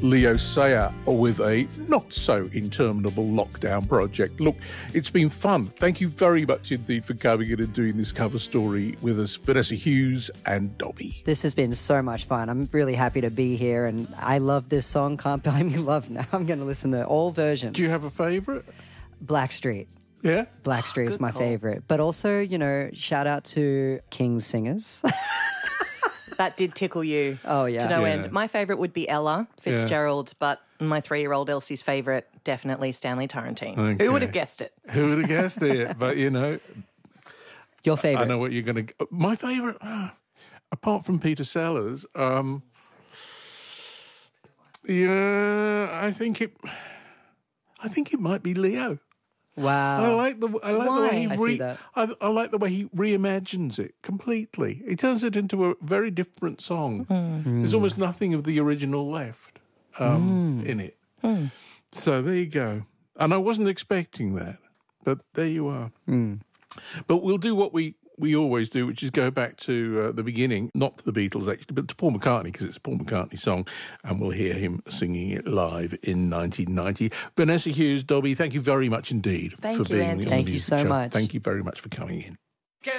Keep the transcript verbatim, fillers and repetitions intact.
Leo Sayer with a not-so-interminable lockdown project. Look, it's been fun. Thank you very much indeed for coming in and doing this cover story with us, Vanessa Hughes and Dobby. This has been so much fun. I'm really happy to be here, and I love this song. Can't buy me love now. I'm going to listen to all versions. Do you have a favourite? Blackstreet. Yeah? Blackstreet is my call. favourite. But also, you know, shout out to King's Singers. That did tickle you. Oh, yeah. To no Yeah. end. My favourite would be Ella Fitzgerald, but my three-year-old Elsie's favourite, definitely Stanley Tarantine. Okay. Who would have guessed it? Who would have guessed it? But, you know, Your I favourite? know what you're going to... My favourite, uh, apart from Peter Sellers, um, yeah, I think it... I think it might be Leo. Wow. I like the I like the Why? way he I see re, that. I, I like the way he reimagines it completely. He turns it into a very different song. There's almost nothing of the original left um, in it. So there you go. And I wasn't expecting that, but there you are. But we'll do what we we always do, which is go back to uh, the beginning, not to the Beatles actually, but to Paul McCartney, because it's a Paul McCartney song, and we'll hear him singing it live in nineteen ninety. Vanessa Hughes, Dobby, thank you very much indeed Thank for you, being Andy. on Thank the you Music so Show. much. Thank you very much for coming in.